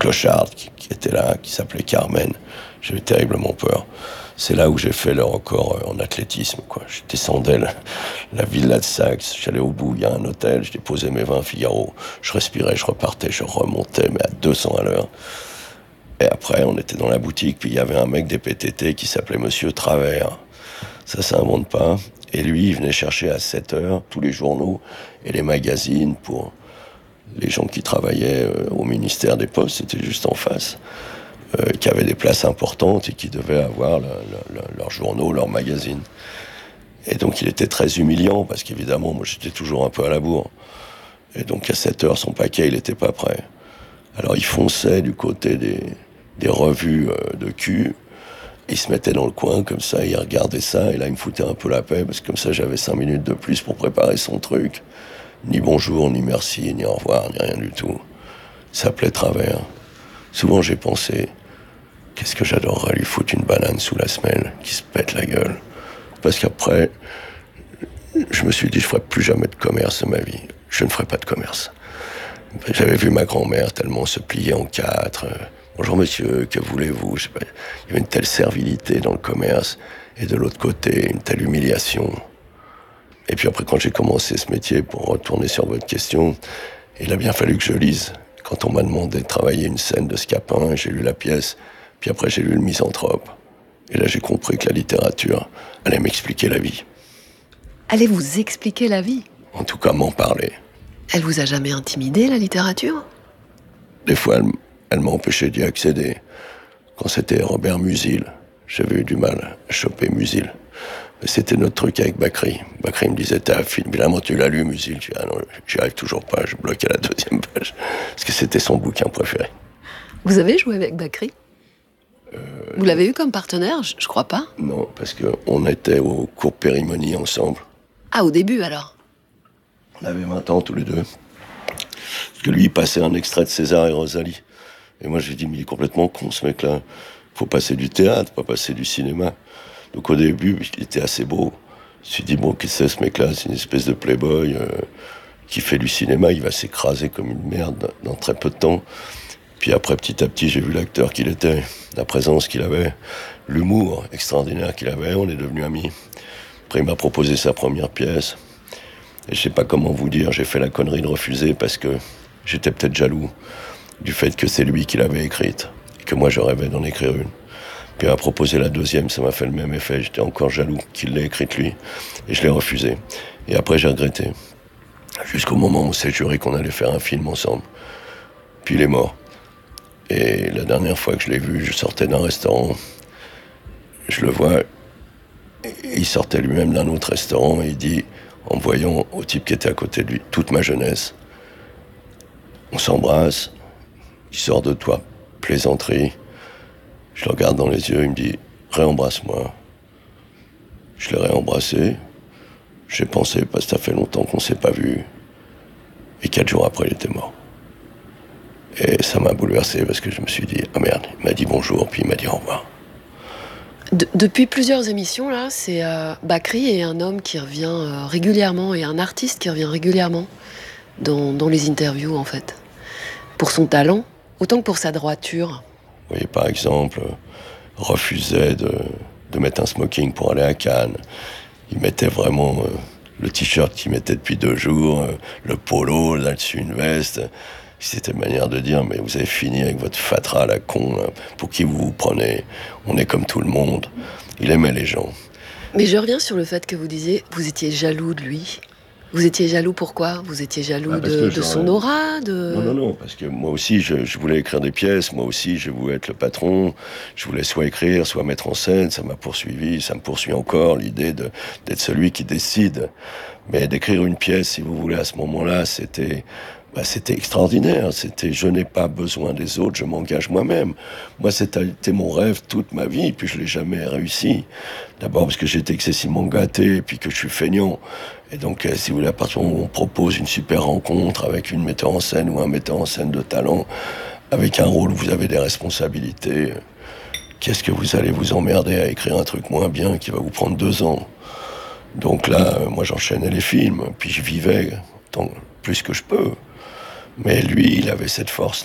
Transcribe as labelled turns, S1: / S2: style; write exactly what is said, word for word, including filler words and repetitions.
S1: clocharde qui, qui était là, qui s'appelait Carmen. J'avais terriblement peur. C'est là où j'ai fait le record en athlétisme, quoi. Je descendais la, la villa de Saxe, j'allais au bout, il y a un hôtel, je déposais mes vins Figaro, je respirais, je repartais, je remontais, mais à deux cents à l'heure. Et après, on était dans la boutique, puis il y avait un mec des P T T qui s'appelait Monsieur Travers. Ça s'invente pas. Et lui, il venait chercher à sept heures tous les journaux et les magazines pour les gens qui travaillaient au ministère des Postes, c'était juste en face. Euh, qui avaient des places importantes et qui devaient avoir le, le, le, leurs journaux, leurs magazines. Et donc il était très humiliant parce qu'évidemment, moi j'étais toujours un peu à la bourre. Et donc à sept heures, son paquet, il n'était pas prêt. Alors il fonçait du côté des, des revues euh, de cul. Il se mettait dans le coin comme ça, il regardait ça, et là il me foutait un peu la paix parce que comme ça j'avais cinq minutes de plus pour préparer son truc. Ni bonjour, ni merci, ni au revoir, ni rien du tout. Ça s'appelait Travers. Souvent j'ai pensé, qu'est-ce que j'adorerais lui foutre une banane sous la semelle, qui se pète la gueule. Parce qu'après, je me suis dit, je ferai plus jamais de commerce de ma vie. Je ne ferai pas de commerce. J'avais vu ma grand-mère tellement se plier en quatre. Bonjour monsieur, que voulez-vous? Je sais pas. Il y avait une telle servilité dans le commerce, et de l'autre côté, une telle humiliation. Et puis après, quand j'ai commencé ce métier, pour retourner sur votre question, il a bien fallu que je lise. Quand on m'a demandé de travailler une scène de Scapin, j'ai lu la pièce, puis après j'ai lu le Misanthrope. Et là j'ai compris que la littérature allait m'expliquer la vie.
S2: Allait vous expliquer la vie?
S1: En tout cas, m'en parler.
S2: Elle vous a jamais intimidé, la littérature?
S1: Des fois, elle, elle m'a empêché d'y accéder. Quand c'était Robert Musil, j'avais eu du mal à choper Musil. Mais c'était notre truc avec Bacri. Bacri me disait, t'as un film, évidemment tu l'as lu, Musil. Je dis, ah non, j'y arrive toujours pas, je bloque à la deuxième page. Parce que c'était son bouquin préféré.
S2: Vous avez joué avec Bacri? euh, Vous l'avez eu comme partenaire? Je, je crois pas.
S1: Non, parce qu'on était au cours Périmonie ensemble.
S2: Ah, au début alors?
S1: On avait vingt ans tous les deux. Parce que lui, il passait un extrait de César et Rosalie. Et moi, j'ai dit, mais il est complètement con, ce mec-là. Faut passer du théâtre, pas passer du cinéma. Donc au début, il était assez beau. Je me suis dit, bon, qu'est-ce que c'est ce mec-là? C'est une espèce de playboy euh, qui fait du cinéma. Il va s'écraser comme une merde dans très peu de temps. Puis après, petit à petit, j'ai vu l'acteur qu'il était, la présence qu'il avait, l'humour extraordinaire qu'il avait. On est devenus amis. Après, il m'a proposé sa première pièce. Et je sais pas comment vous dire, j'ai fait la connerie de refuser parce que j'étais peut-être jaloux du fait que c'est lui qui l'avait écrite et que moi, je rêvais d'en écrire une. Puis il m'a proposé la deuxième, ça m'a fait le même effet. J'étais encore jaloux qu'il l'ait écrite lui. Et je l'ai refusé. Et après, j'ai regretté. Jusqu'au moment où on s'est juré qu'on allait faire un film ensemble. Puis il est mort. Et la dernière fois que je l'ai vu, je sortais d'un restaurant. Je le vois. Il sortait lui-même d'un autre restaurant et il dit, en me voyant au type qui était à côté de lui, toute ma jeunesse, on s'embrasse, il sort de toi, plaisanterie. Je le regarde dans les yeux, il me dit « Réembrasse-moi ». Je l'ai réembrassé. J'ai pensé, parce que ça fait longtemps qu'on ne s'est pas vu. Et quatre jours après, il était mort. Et ça m'a bouleversé parce que je me suis dit « Ah merde, il m'a dit bonjour, puis il m'a dit au revoir ».
S2: De, depuis plusieurs émissions, là, c'est euh, Bacri est un homme qui revient euh, régulièrement, et un artiste qui revient régulièrement dans, dans les interviews, en fait. Pour son talent, autant que pour sa droiture.
S1: Vous voyez, par exemple, refusait de, de mettre un smoking pour aller à Cannes. Il mettait vraiment euh, le t-shirt qu'il mettait depuis deux jours, euh, le polo, là-dessus une veste. C'était une manière de dire, mais vous avez fini avec votre fatras à la con, là. Pour qui vous vous prenez? On est comme tout le monde. Il aimait les gens.
S2: Mais je reviens sur le fait que vous disiez, vous étiez jaloux de lui. Vous étiez jaloux pourquoi? Vous étiez jaloux ah, de, de son aura de...
S1: Non, non, non, parce que moi aussi, je, je voulais écrire des pièces, moi aussi, je voulais être le patron, je voulais soit écrire, soit mettre en scène, ça m'a poursuivi, ça me poursuit encore, l'idée de, d'être celui qui décide. Mais d'écrire une pièce, si vous voulez, à ce moment-là, c'était... Bah, c'était extraordinaire, c'était je n'ai pas besoin des autres, je m'engage moi-même. Moi, c'était mon rêve toute ma vie, puis je l'ai jamais réussi. D'abord parce que j'étais excessivement gâté, et puis que je suis feignant. Et donc, si vous voulez, à partir du moment où on propose une super rencontre avec une metteur en scène ou un metteur en scène de talent, avec un rôle où vous avez des responsabilités, qu'est-ce que vous allez vous emmerder à écrire un truc moins bien qui va vous prendre deux ans? Donc là, moi, j'enchaînais les films, puis je vivais tant plus que je peux. Mais lui, il avait cette force